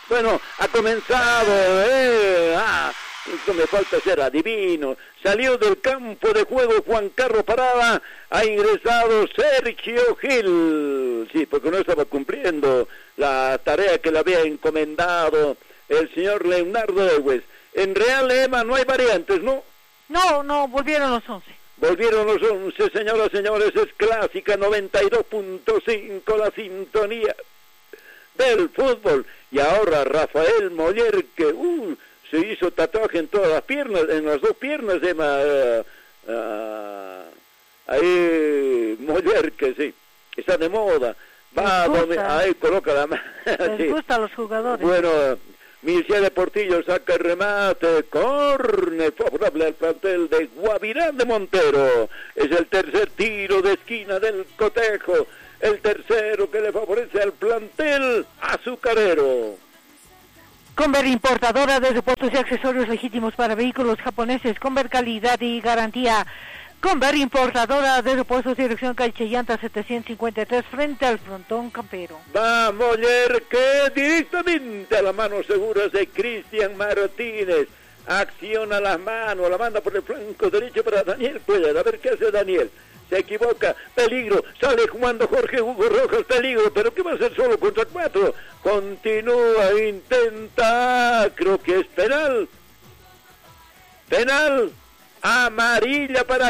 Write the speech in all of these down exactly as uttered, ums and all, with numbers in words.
Bueno, ha comenzado, eh, ah, esto me falta ser adivino. Salió del campo de juego Juan Carlos Parada, ha ingresado Sergio Gil. Sí, porque no estaba cumpliendo la tarea que le había encomendado el señor Leonardo Egues. En Real Ema no hay variantes, ¿no? No, no, volvieron los once. Volvieron los once, señoras y señores, es clásica noventa y dos punto cinco la sintonía del fútbol. Y ahora Rafael Moller, que uh, se hizo tatuaje en todas las piernas, en las dos piernas de ma, uh, uh, ahí Moller, que sí, está de moda. Va a ahí coloca la mano. Les sí. gusta a los jugadores. Bueno, Michele Portillo saca el remate, córner favorable al plantel de Guavirá de Montero. Es el tercer tiro de esquina del cotejo, el tercero que le favorece al plantel azucarero. Conver, importadora de repuestos y accesorios legítimos para vehículos japoneses. Conver, calidad y garantía. Conver, importadora de repuestos, dirección calle Llanta setecientos cincuenta y tres, frente al frontón campero. Va Moller, que directamente a las manos seguras de Cristian Martínez. Acciona las manos, la manda por el flanco derecho para Daniel Cuellar. A ver qué hace Daniel. Se equivoca, peligro, sale jugando Jorge Hugo Rojas, peligro, pero ¿qué va a hacer solo contra cuatro? Continúa, intenta, creo que es penal. Penal, amarilla para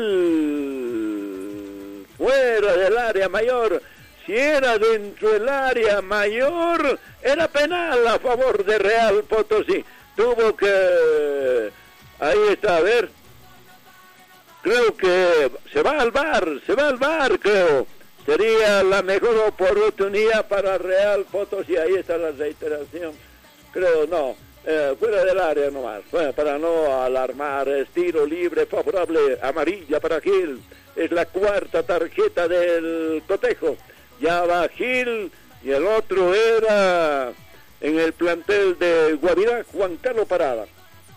Gil. Fuera del área mayor, si era dentro del área mayor, era penal a favor de Real Potosí. Tuvo que, ahí está, a ver. Creo que se va al V A R, se va al V A R, creo. Sería la mejor oportunidad para Real Potosí. Ahí está la reiteración. Creo, no, eh, fuera del área nomás. Bueno, para no alarmar, es tiro libre favorable, amarilla para Gil. Es la cuarta tarjeta del cotejo. Ya va Gil y el otro era en el plantel de Guavirá, Juan Carlos Parada.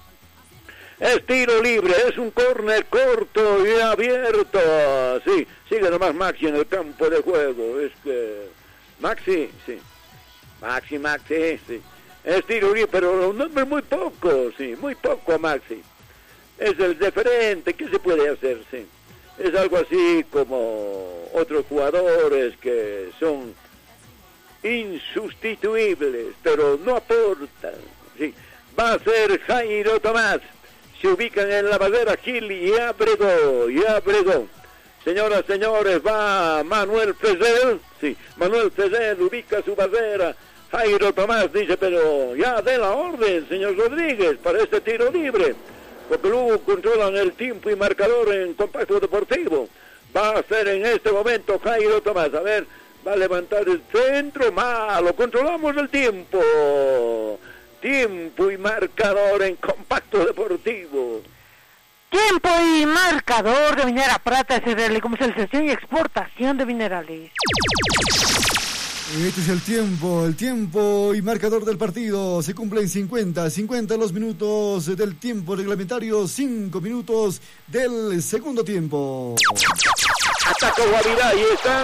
Es tiro libre, es un córner corto y abierto. Sí, sigue nomás Maxi en el campo de juego. Es que Maxi, sí. Maxi, Maxi, sí. Es tiro libre, pero no es muy poco, sí, muy poco a Maxi. Es el deferente, ¿qué se puede hacer? Sí. Es algo así como otros jugadores que son insustituibles, pero no aportan. Sí. Va a ser Jairo Tomás. Se ubican en la barrera Gil y Abrego, y Abrego. Señoras, señores, va Manuel Fezel, sí, Manuel Fezel ubica su barrera. Jairo Tomás dice, pero ya dé la orden, señor Rodríguez, para este tiro libre, porque luego controlan el tiempo y marcador en Compacto Deportivo. Va a ser en este momento Jairo Tomás, a ver, va a levantar el centro, malo, controlamos el tiempo. Tiempo y marcador en Compacto Deportivo. Tiempo y marcador de Minera Prata S R L, comercialización y exportación de minerales. Este es el tiempo, el tiempo y marcador del partido. Se cumplen cincuenta, cincuenta los minutos del tiempo reglamentario, cinco minutos del segundo tiempo. Ataca Guavirá y están...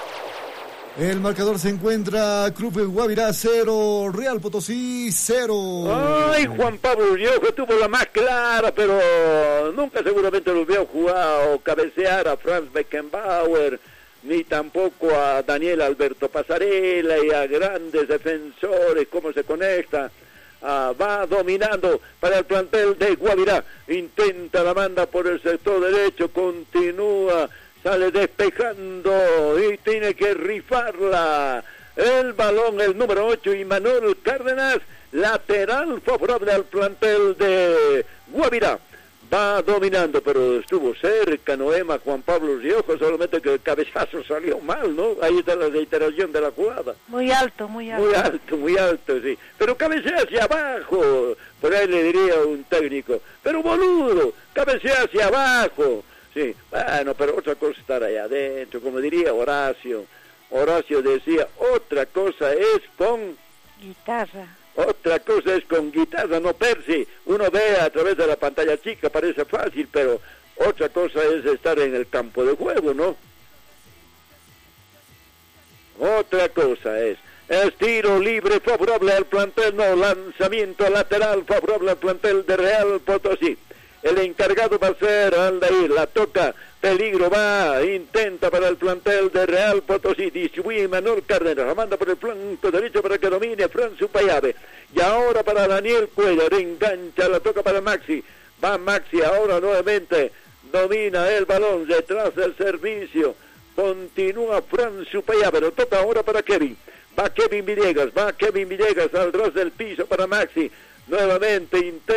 El marcador se encuentra Club Guavirá cero, Real Potosí cero. Ay, Juan Pablo Ullojo tuvo la más clara, pero nunca seguramente lo vio jugar o cabecear a Franz Beckenbauer, ni tampoco a Daniel Alberto Pasarela y a grandes defensores, cómo se conecta. Ah, va dominando para el plantel de Guavirá, intenta la manda por el sector derecho, continúa, sale despejando y tiene que rifarla. El balón, el número ocho, Manuel Cárdenas, lateral favorable al plantel de Guavirá. Va dominando, pero estuvo cerca Noema, Juan Pablo Riojo, solamente que el cabezazo salió mal, ¿no? Ahí está la reiteración de la jugada. Muy alto, muy alto. Muy alto, muy alto, sí. Pero cabecea hacia abajo, por ahí le diría un técnico. Pero boludo, cabecea hacia abajo. Sí, bueno, pero otra cosa es estar allá adentro, como diría Horacio. Horacio decía, otra cosa es con... guitarra. Otra cosa es con guitarra, no Percy. Uno ve a través de la pantalla chica, parece fácil, pero otra cosa es estar en el campo de juego, ¿no? Otra cosa es. Es tiro libre favorable al plantel, no, lanzamiento lateral favorable al plantel de Real Potosí. El encargado va a ser Aldair, la toca, peligro va, intenta para el plantel de Real Potosí, distribuye Manuel Cárdenas, la manda por el flanco derecho para que domine Franz Upayabe. Y ahora para Daniel Cuellar, engancha, la toca para Maxi, va Maxi ahora nuevamente, domina el balón, detrás del servicio, continúa Franz Upayabe, lo toca ahora para Kevin. Va Kevin Villegas, va Kevin Villegas al ras del piso para Maxi. Nuevamente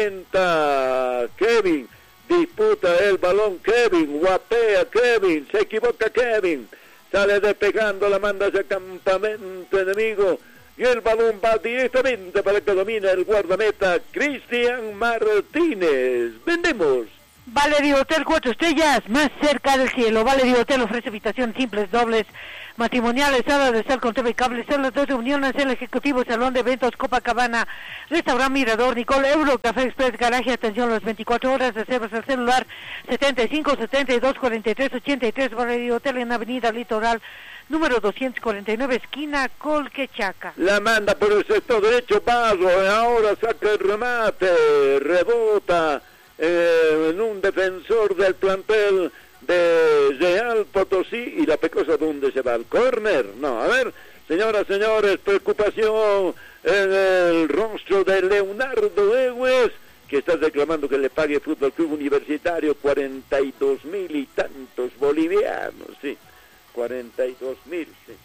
intenta Kevin, disputa el balón Kevin, guapea Kevin, se equivoca Kevin, sale despegando, la manda hacia el campamento enemigo y el balón va directamente para que domine el guardameta Cristian Martínez. Vendemos. Valerio Hotel cuatro estrellas, más cerca del cielo. Valerio Hotel ofrece habitaciones simples, dobles, matrimoniales, sala de estar con T V cable, salas de reuniones, el ejecutivo, salón de eventos, Copacabana, restaurante Mirador, Nicole, Euro, Café Express, garaje, atención las veinticuatro horas, reservas al celular setenta y cinco, setenta y dos, cuarenta y tres, ochenta y tres. Valerio Hotel en Avenida Litoral, número doscientos cuarenta y nueve, esquina Colquechaca. La manda por el sector derecho, Barro, ahora saca el remate, rebota Eh, en un defensor del plantel de Real Potosí y la Pecosa, ¿dónde se va? ¿Al córner? No, a ver, señoras, señores, preocupación en el rostro de Leonardo Egues, que está reclamando que le pague Fútbol Club Universitario cuarenta y dos mil y tantos bolivianos, sí, cuarenta y dos mil, sí.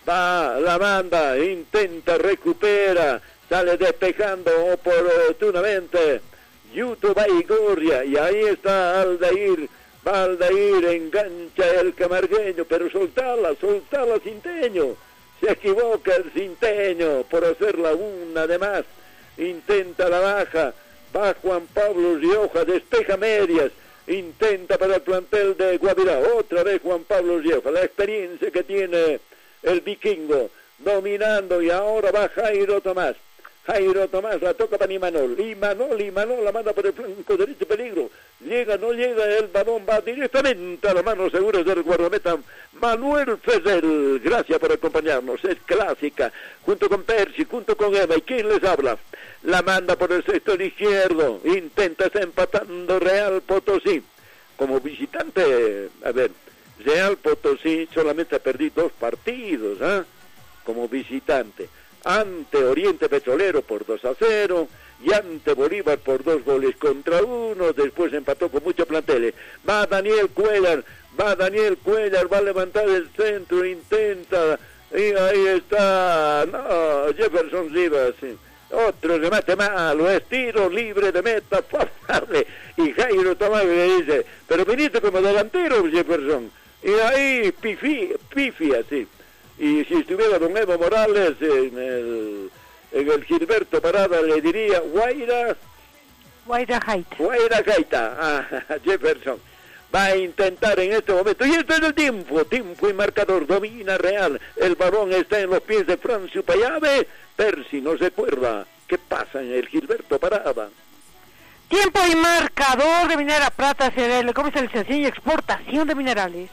Va la banda, intenta, recupera, sale despejando oportunamente Yuto Baigorria, y ahí está Aldair, va Aldair, engancha el camargueño, pero soltala, soltala Cinteño, se equivoca el Cinteño por hacer la una de más, intenta la baja, va Juan Pablo Rioja, despeja medias, intenta para el plantel de Guavirá, otra vez Juan Pablo Rioja, la experiencia que tiene el vikingo, dominando, y ahora va Jairo Tomás, Jairo Tomás, la toca para Imanol, Imanol, Imanol, la manda por el flanco derecho, peligro, llega, no llega, el balón va directamente a las manos seguras del guardameta Manuel Ferrer. Gracias por acompañarnos, es clásica, junto con Percy, junto con Eva, ¿y quién les habla? La manda por el sector izquierdo, intenta, está empatando Real Potosí, como visitante, a ver, Real Potosí solamente ha perdido dos partidos, ¿eh? Como visitante, ante Oriente Petrolero por dos a cero y ante Bolívar por dos goles contra uno, después empató con muchos planteles. Va Daniel Cuellar, va Daniel Cuellar, va a levantar el centro, intenta, y ahí está, no, Jefferson Rivas, sí. Otro remate malo, es tiro libre de meta favorable, y Jairo Tomás le dice, pero viniste como delantero, Jefferson, y ahí pifi, pifia, sí. Y si estuviera don Evo Morales en el, en el Gilberto Parada, le diría Guaira Guaira Gaita. Guaira Gaita, ah, Jefferson va a intentar en este momento, y este es el tiempo, tiempo y marcador, domina Real, el balón está en los pies de Franz Upayabe. Percy no recuerda qué pasa en el Gilberto Parada. Tiempo y marcador de Minera Plata C D L, comercialización y exportación de minerales.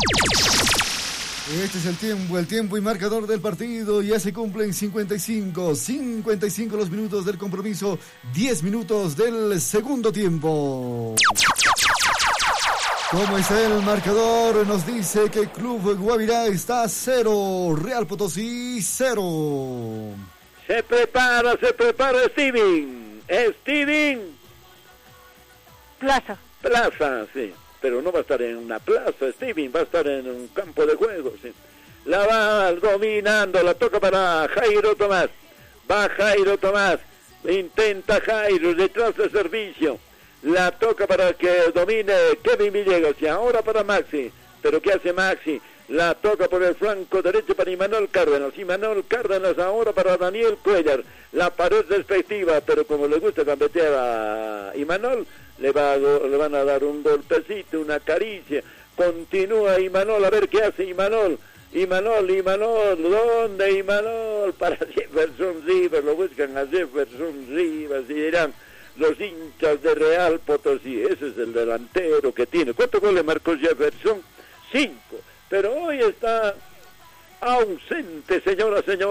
Este es el tiempo, el tiempo y marcador del partido. Ya se cumplen cincuenta y cinco, cincuenta y cinco los minutos del compromiso, diez minutos del segundo tiempo. ¿Cómo está el marcador? Nos dice que Club Guavirá está cero, Real Potosí cero. Se prepara, se prepara Steven. Steven. Plaza. Plaza, sí. Pero no va a estar en una plaza, Steven, va a estar en un campo de juego, sí. La va dominando, la toca para Jairo Tomás. Va Jairo Tomás, intenta Jairo, detrás de servicio. La toca para que domine Kevin Villegas, y ahora para Maxi. Pero ¿qué hace Maxi? La toca por el flanco derecho para Imanol Cárdenas. Imanol Cárdenas ahora para Daniel Cuellar. La pared respectiva, pero como le gusta gambetear a Imanol, le, va a, le van a dar un golpecito, una caricia. Continúa Imanol, a ver qué hace Imanol. Imanol, Imanol, ¿dónde Imanol? Para Jefferson Rivas, lo buscan a Jefferson Rivas y dirán los hinchas de Real Potosí, ese es el delantero que tiene. ¿Cuántos goles marcó Jefferson? Cinco. Pero hoy está ausente, señoras y señores.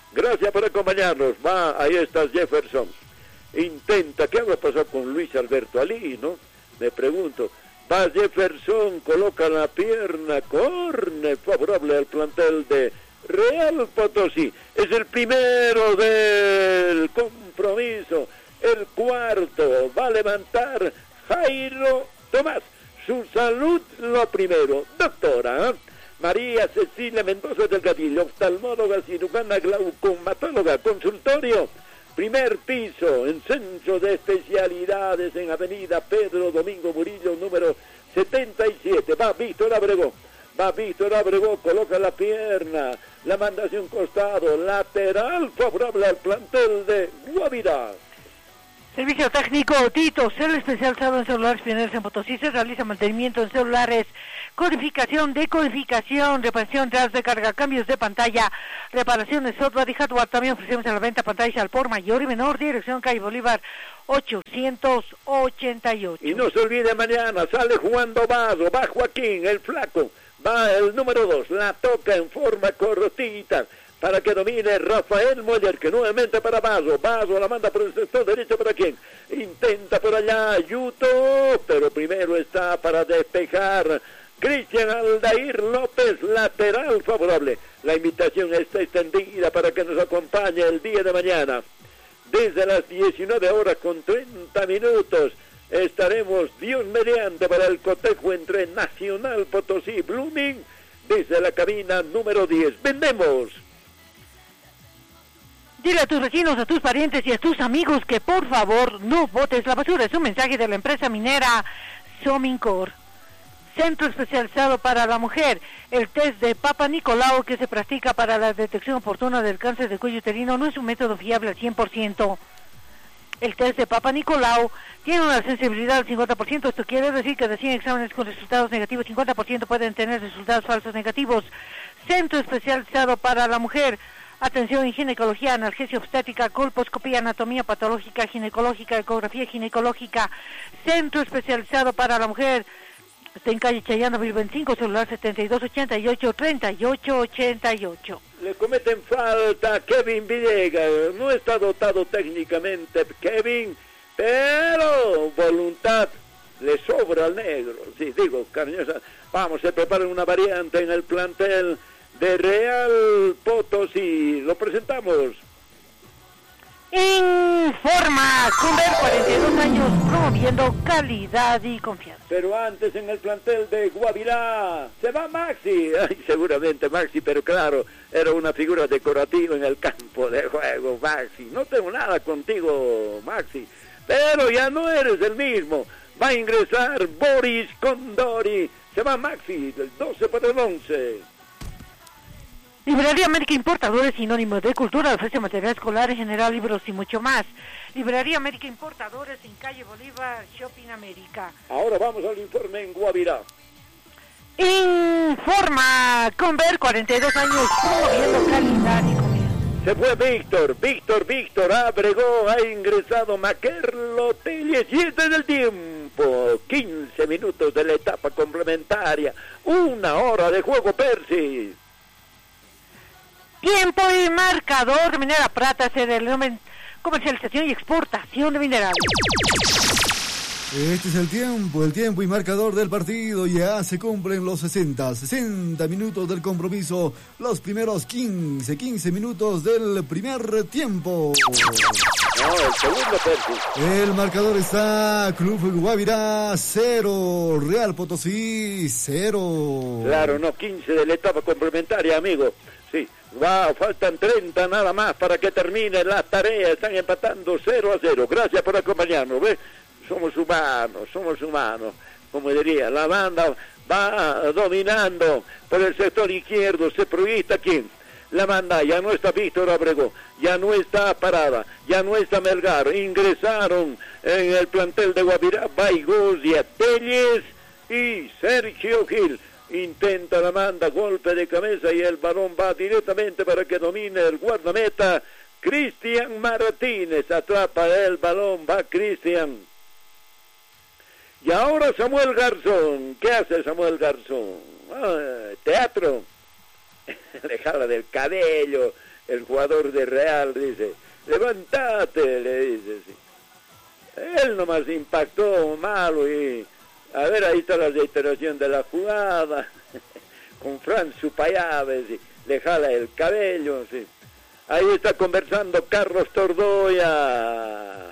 Gracias por acompañarnos. Va, ahí está Jefferson. Intenta, ¿qué habrá pasado con Luis Alberto Ali, no? Me pregunto. Va Jefferson, coloca la pierna, córner favorable al plantel de Real Potosí. Es el primero del compromiso. El cuarto va a levantar Jairo Tomás. Su salud lo primero. Doctora ¿eh? María Cecilia Mendoza Delgadillo, oftalmóloga, cirujana, glaucomatóloga, consultorio. Primer piso, en Centro de Especialidades, en Avenida Pedro Domingo Murillo, número setenta y siete. Va Víctor Abregó, va Víctor Abregó, coloca la pierna, la manda hacia un costado, lateral favorable al plantel de Guavirá. Servicio técnico Tito, cel especializado en celulares pioneros en Potosí. Se realiza mantenimiento en celulares, codificación, decodificación, reparación de carga, cambios de pantalla, reparaciones software y hardware. También ofrecemos a la venta pantallas al por mayor y menor. Dirección calle Bolívar ochocientos ochenta y ocho. Y no se olvide, mañana sale jugando Vado, va Joaquín, el flaco, va el número dos, la toca en forma cortita para que domine Rafael Moller, que nuevamente para Vaso. Vaso la manda por el sector derecho. ¿Para quién? Intenta por allá Yuto, pero primero está para despejar Cristian Aldair López, lateral favorable. La invitación está extendida para que nos acompañe el día de mañana. Desde las diecinueve horas con treinta minutos estaremos, Dios mediante, para el cotejo entre Nacional Potosí y Blooming, desde la cabina número diez. ¡Vendemos! Dile a tus vecinos, a tus parientes y a tus amigos que por favor no botes la basura. Es un mensaje de la empresa minera Somincor. Centro especializado para la mujer. El test de Papa Nicolau, que se practica para la detección oportuna del cáncer de cuello uterino, no es un método fiable al cien por ciento. El test de Papa Nicolau tiene una sensibilidad del cincuenta por ciento. Esto quiere decir que de cien exámenes con resultados negativos, cincuenta por ciento pueden tener resultados falsos negativos. Centro especializado para la mujer. Atención en ginecología, analgesia obstétrica, colposcopía, anatomía patológica, ginecológica, ecografía ginecológica. Centro especializado para la mujer. Está en calle Chayana, veinticinco, celular setenta y dos ochenta y ocho, treinta y ocho ochenta y ocho. Le cometen falta a Kevin Villegas. No está dotado técnicamente Kevin, pero voluntad le sobra al negro. Sí, digo, cariñosa. Vamos, se prepara una variante en el plantel de Real Potosí. Lo presentamos. Informa Cumber, cuarenta y dos años, promoviendo calidad y confianza. Pero antes, en el plantel de Guavirá se va Maxi. Ay, seguramente Maxi, pero claro, era una figura decorativa en el campo de juego. Maxi, no tengo nada contigo, Maxi, pero ya no eres el mismo. Va a ingresar Boris Condori. Se va Maxi, del doce para el once. Librería América Importadores, sinónimo de cultura, ofrece material escolar en general, libros y mucho más. Librería América Importadores, en calle Bolívar, Shopping América. Ahora vamos al informe en Guavirá. Informa Conver, cuarenta y dos años, promoviendo calidad y confianza. Se fue Víctor, Víctor, Víctor, abregó, ha ingresado Maquerlo Telles y este es el tiempo. quince minutos de la etapa complementaria, una hora de juego, Percy. Tiempo y marcador. Minera Prata, sede del comercialización y exportación de minerales. Este es el tiempo, el tiempo y marcador del partido. Ya se cumplen los sesenta, sesenta minutos del compromiso. Los primeros quince, quince minutos del primer tiempo. No, el segundo, Percy. El marcador está Club Guavirá cero, Real Potosí cero. Claro, no, quince de la etapa complementaria, amigo. Sí, va, faltan treinta nada más para que termine la tarea. Están empatando cero a cero. Gracias por acompañarnos, ¿ves? Somos humanos, somos humanos. Como diría, la banda va dominando por el sector izquierdo. Se proyecta quién. La banda, ya no está Víctor Abregó, ya no está Parada, ya no está Melgar. Ingresaron en el plantel de Guavirá Baigosia, Telles y Sergio Gil. Intenta la manda, golpe de cabeza y el balón va directamente para que domine el guardameta Cristian Martínez. Atrapa el balón, va Cristian. Y ahora Samuel Garzón. ¿Qué hace Samuel Garzón? Ah, teatro. Le jala del cabello, el jugador de Real, dice, levántate, le dice, sí. Él nomás impactó malo y, a ver, ahí está la reiteración de la jugada, con Franz Supayave, sí, le jala el cabello, sí. Ahí está conversando Carlos Tordoya,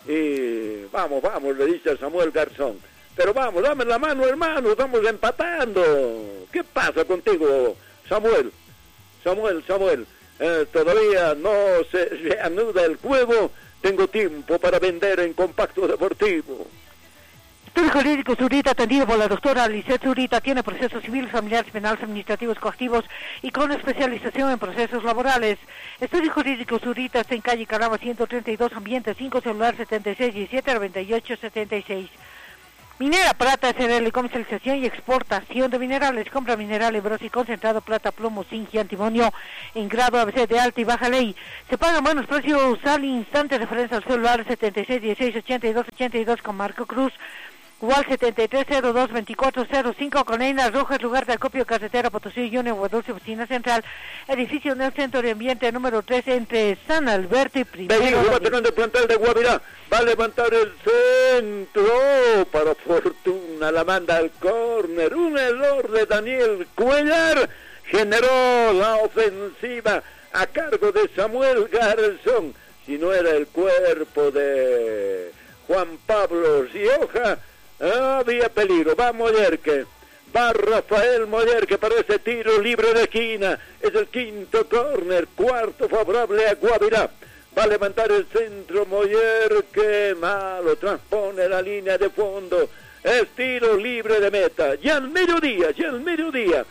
y vamos, vamos, le dice a Samuel Garzón, pero vamos, dame la mano, hermano, estamos empatando. ¿Qué pasa contigo, Samuel? Samuel, Samuel, eh, todavía no se reanuda el juego, tengo tiempo para vender en Compacto Deportivo. Estudio Jurídico Zurita, atendido por la doctora Lisette Zurita, tiene procesos civiles, familiares, penales, administrativos, coactivos y con especialización en procesos laborales. Estudio Jurídico Zurita está en calle Caramba ciento treinta y dos, ambiente cinco, celular setenta y seis diecisiete noventa y ocho setenta y seis. Minera Plata S R L, comercialización y exportación de minerales, compra minerales, bros y concentrado, plata, plomo, zinc y antimonio en grado A B C de alta y baja ley. Se pagan buenos precios al instante, referencia al celular setenta y seis dieciséis ochenta y dos ochenta y dos con Marco Cruz. Igual setenta y tres cero dos veinticuatro cero cinco con Einas Rojas, lugar de acopio, carretera Potosí, Junior, Guadalce, oficina central, edificio en el centro de ambiente número tres entre San Alberto y Primero. Benito va teniendo el plantel de Guavirá, va a levantar el centro, para fortuna la manda al córner, un error de Daniel Cuellar, generó la ofensiva a cargo de Samuel Garzón, si no era el cuerpo de Juan Pablo Rioja, había peligro. Va Mollerque, va Rafael Mollerque para ese tiro libre de esquina, es el quinto córner, cuarto favorable a Guavirá, va a levantar el centro Mollerque, malo, transpone la línea de fondo, es tiro libre de meta, ya al mediodía, ya al mediodía,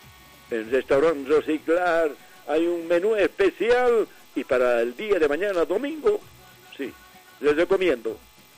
en Restaurante Rosiclar hay un menú especial y para el día de mañana, domingo, sí, les recomiendo.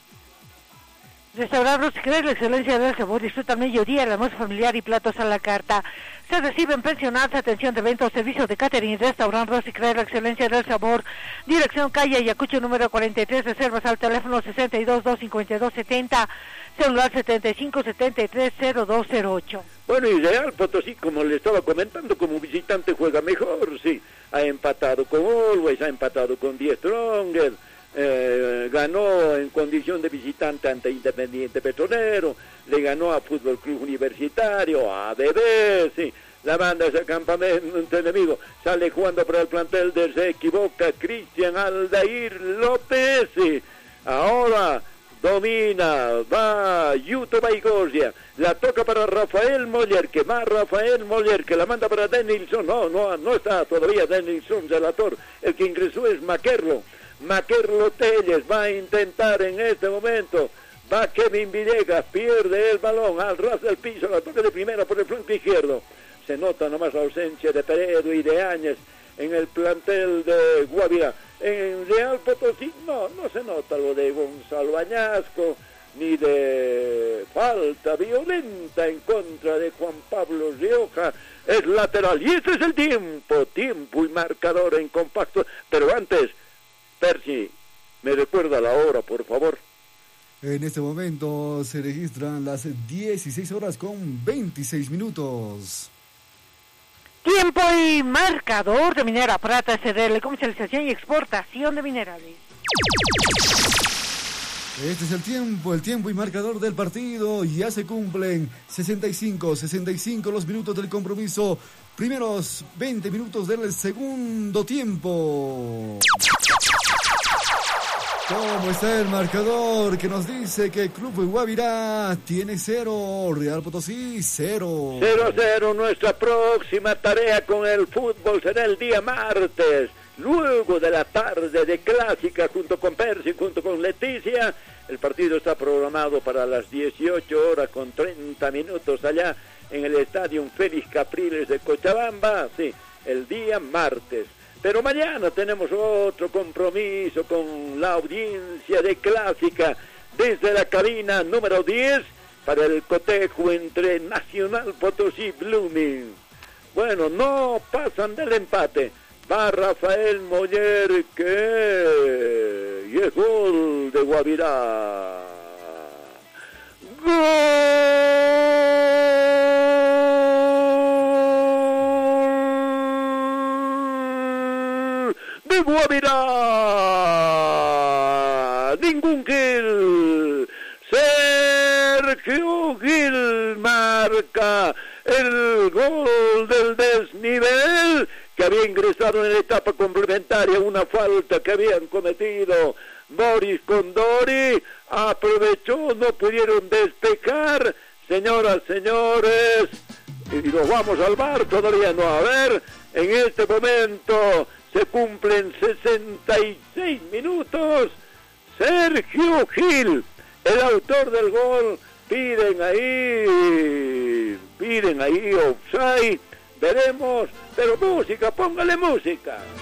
Restaurar Rosiclar, la excelencia del sabor, disfruta al mediodía, el almuerzo familiar y platos a la carta. Se reciben pensionados, atención de eventos, servicios de catering, restaurant Rosiclar, la excelencia del sabor, dirección calle Ayacucho número cuarenta y tres, reservas al teléfono sesenta y dos, doscientos cincuenta y dos, setenta, celular setenta y cinco, setenta y tres, cero dos cero ocho. Bueno, y Real Potosí, como le estaba comentando, como visitante juega mejor, sí, ha empatado con Always, ha empatado con Die Stronger, Eh, ganó en condición de visitante ante Independiente Petrolero, le ganó a Fútbol Club Universitario, a B B, sí, la banda ese campamento enemigo, sale jugando para el plantel de Se Equivoca Cristian Aldair López, sí, ahora domina, va Yuto Baigorria, la toca para Rafael Moller, que más Rafael Moller, que la manda para Denilson, no, no, no está todavía Denilson Relator, el que ingresó es Maquerlo, Maquerlo Telles va a intentar en este momento, va Kevin Villegas, pierde el balón al ras del piso, la toca de primera por el flanco izquierdo, se nota nomás la ausencia de Peredo y de Áñez en el plantel de Guavirá. En Real Potosí no, no se nota lo de Gonzalo Añasco, ni de falta violenta en contra de Juan Pablo Rioja, es lateral, y este es el tiempo, tiempo y marcador en compacto, pero antes, Percy, me recuerda la hora, por favor. En este momento se registran las dieciséis horas con veintiséis minutos. Tiempo y marcador de Minera Plata S R L, comercialización y exportación de minerales. Este es el tiempo, el tiempo y marcador del partido. Ya se cumplen sesenta y cinco, sesenta y cinco los minutos del compromiso. Primeros veinte minutos del segundo tiempo. ¿Cómo está el marcador que nos dice que Club Guavirá tiene cero, Real Potosí cero? cero a cero, nuestra próxima tarea con el fútbol será el día martes, luego de la tarde de clásica junto con Percy, junto con Leticia. El partido está programado para las dieciocho horas con treinta minutos allá en el Estadio Félix Capriles de Cochabamba, sí, el día martes. Pero mañana tenemos otro compromiso con la audiencia de Clásica desde la cabina número diez para el cotejo entre Nacional Potosí y Blooming. Bueno, no pasan del empate. Va Rafael Moller, que y es gol de Guavirá. ¡Gol! marca ningún Gil. Sergio Gil marca el gol del desnivel que había ingresado en la etapa complementaria, una falta que habían cometido Boris Condori, aprovechó, no pudieron despejar, señoras, señores, y nos vamos al V A R, todavía no, a ver, en este momento se cumplen sesenta y seis minutos, Sergio Gil, el autor del gol, piden ahí, piden ahí offside, veremos, pero música, póngale música.